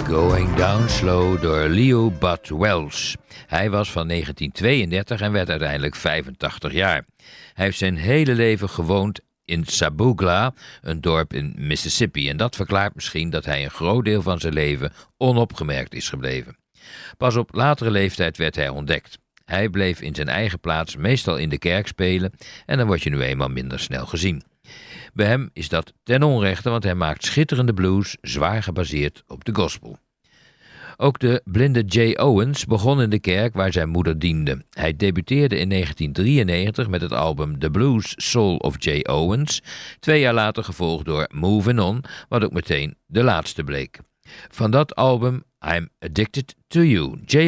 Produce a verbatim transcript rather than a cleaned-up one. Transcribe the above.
Going Down Slow door Leo Bud Wells. Hij was van negentien tweeëndertig en werd uiteindelijk vijfentachtig jaar. Hij heeft zijn hele leven gewoond in Sabugla, een dorp in Mississippi. En dat verklaart misschien dat hij een groot deel van zijn leven onopgemerkt is gebleven. Pas op latere leeftijd werd hij ontdekt. Hij bleef in zijn eigen plaats meestal in de kerk spelen en dan word je nu eenmaal minder snel gezien. Bij hem is dat ten onrechte, want hij maakt schitterende blues, zwaar gebaseerd op de gospel. Ook de blinde Jay Owens begon in de kerk waar zijn moeder diende. Hij debuteerde in negentien drieënnegentig met het album The Blues Soul of Jay Owens, twee jaar later gevolgd door Moving On, wat ook meteen de laatste bleek. Van dat album I'm Addicted to You. Jay